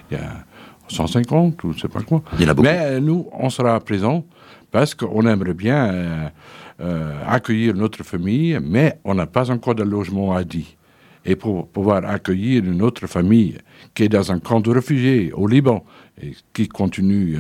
il y a 150 ou je sais pas quoi. Il y en a beaucoup. Mais nous, on sera présents parce qu'on aimerait bien accueillir notre famille, mais on n'a pas encore de logement à dit. Et pour pouvoir accueillir une autre famille qui est dans un camp de réfugiés au Liban et qui continue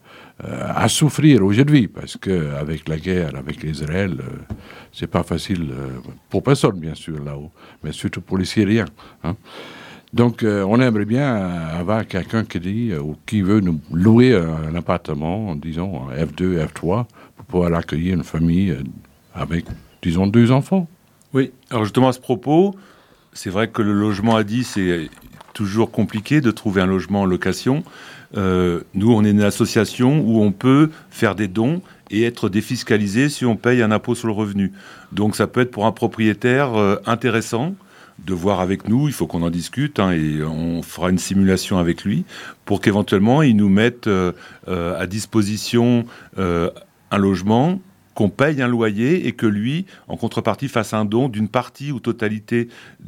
à souffrir aujourd'hui, parce qu'avec la guerre, avec l'Israël, c'est pas facile pour personne, bien sûr, là-haut, mais surtout pour les Syriens. Hein. Donc, on aimerait bien avoir quelqu'un qui dit ou qui veut nous louer un appartement, disons, F2, F3, pour pouvoir accueillir une famille avec, disons, 2 enfants. Oui, alors justement, à ce propos, c'est vrai que le logement à 10, c'est toujours compliqué de trouver un logement en location. Nous, on est une association où on peut faire des dons et être défiscalisé si on paye un impôt sur le revenu. Donc, ça peut être pour un propriétaire intéressant de voir avec nous, il faut qu'on en discute, et on fera une simulation avec lui pour qu'éventuellement il nous mette à disposition un logement, qu'on paye un loyer et que lui, en contrepartie, fasse un don d'une partie ou totalité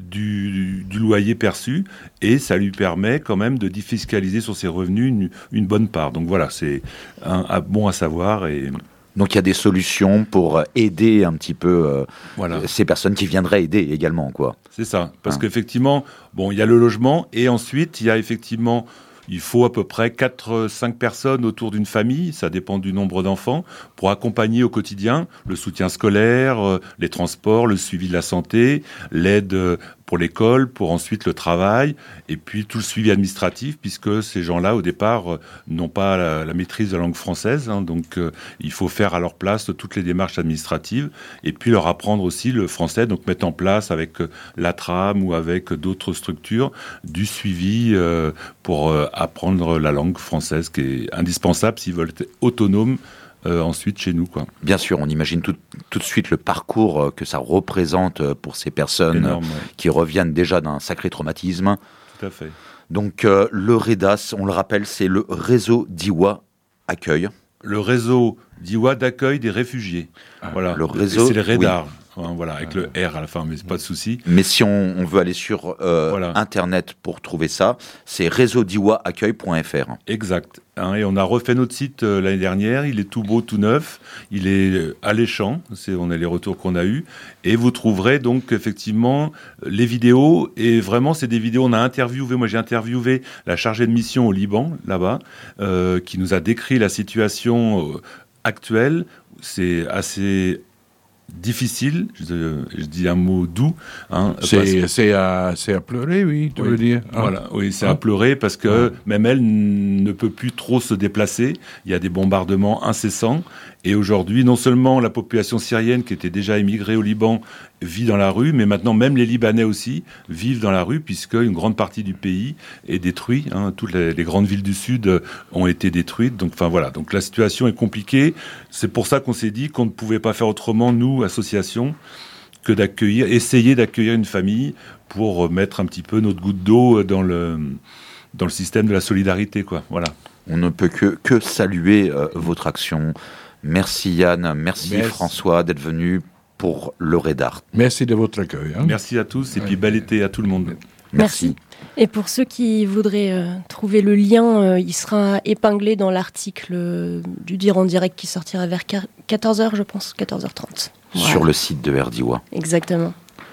du loyer perçu, et ça lui permet quand même de défiscaliser sur ses revenus une bonne part. Donc voilà, c'est bon à savoir. Donc il y a des solutions pour aider un petit peu ces personnes qui viendraient aider également, quoi. C'est ça, parce qu'effectivement, bon, il y a le logement, et ensuite il y a effectivement... Il faut à peu près 4-5 personnes autour d'une famille, ça dépend du nombre d'enfants, pour accompagner au quotidien le soutien scolaire, les transports, le suivi de la santé, l'aide pour l'école, pour ensuite le travail, et puis tout le suivi administratif, puisque ces gens-là, au départ, n'ont pas la maîtrise de la langue française, donc il faut faire à leur place toutes les démarches administratives, et puis leur apprendre aussi le français, donc mettre en place avec l'ATRAM ou avec d'autres structures du suivi pour apprendre la langue française, qui est indispensable s'ils veulent être autonomes ensuite chez nous, quoi. Bien sûr, on imagine tout de suite le parcours que ça représente pour ces personnes qui reviennent déjà d'un sacré traumatisme. Tout à fait. Donc le REDAS, on le rappelle, c'est le réseau d'Iwa Accueil. Le réseau d'Iwa d'accueil des réfugiés. Voilà. Le réseau, c'est le REDAR. Oui. Voilà, avec le R à la fin, mais c'est pas de souci. Mais si on veut aller sur Internet pour trouver ça, c'est réseaudiwaaccueil.fr. Exact. Et on a refait notre site l'année dernière. Il est tout beau, tout neuf. Il est alléchant. On a les retours qu'on a eus. Et vous trouverez donc effectivement les vidéos. Et vraiment, c'est des vidéos. On a interviewé. Moi, j'ai interviewé la chargée de mission au Liban, là-bas, qui nous a décrit la situation actuelle. C'est assez difficile, je dis un mot doux. C'est à pleurer, oui, tu veux dire. Voilà, oui, c'est à pleurer parce que même elle ne peut plus trop se déplacer. Il y a des bombardements incessants. Et aujourd'hui, non seulement la population syrienne qui était déjà émigrée au Liban vit dans la rue, mais maintenant même les Libanais aussi vivent dans la rue, puisque une grande partie du pays est détruite. Toutes les grandes villes du Sud ont été détruites. Donc, voilà. Donc la situation est compliquée. C'est pour ça qu'on s'est dit qu'on ne pouvait pas faire autrement, nous, association, que essayer d'accueillir une famille pour mettre un petit peu notre goutte d'eau dans le système de la solidarité, quoi. Voilà. On ne peut que saluer votre action. Merci Yann, merci François d'être venu pour le REDAR. Merci de votre accueil. Merci à tous et puis bel été à tout le monde. Merci. Et pour ceux qui voudraient trouver le lien, il sera épinglé dans l'article du Dire en direct qui sortira vers 14h, je pense, 14h30. Voilà. Sur le site de RDIWA. Exactement.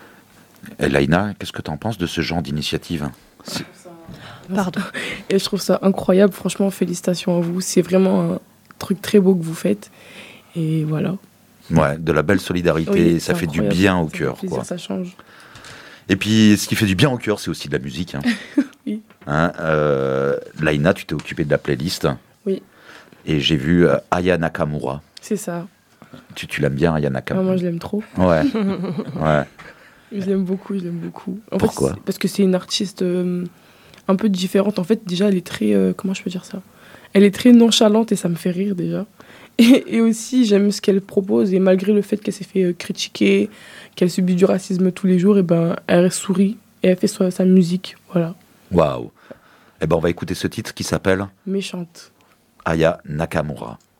Laïna, qu'est-ce que tu en penses de ce genre d'initiative ? Pardon. Et je trouve ça incroyable, franchement, félicitations à vous. C'est vraiment un truc très beau que vous faites. Et voilà. Ouais, de la belle solidarité, oui, ça fait incroyable. Du bien au cœur. Plaisir, quoi. Ça change. Et puis, ce qui fait du bien au cœur, c'est aussi de la musique. Oui. Laïna, tu t'es occupée de la playlist. Oui. Et j'ai vu Aya Nakamura. C'est ça. Tu l'aimes bien, Aya Nakamura ? Moi, je l'aime trop. Ouais. Ouais. Je l'aime beaucoup. Pourquoi ? Parce que c'est une artiste un peu différente. En fait, déjà, elle est très... comment je peux dire ça ? Elle est très nonchalante et ça me fait rire, déjà. Et aussi, j'aime ce qu'elle propose. Et malgré le fait qu'elle s'est fait critiquer, qu'elle subit du racisme tous les jours, et elle sourit et elle fait sa musique. Voilà. Waouh. On va écouter ce titre qui s'appelle Méchante. Aya Nakamura.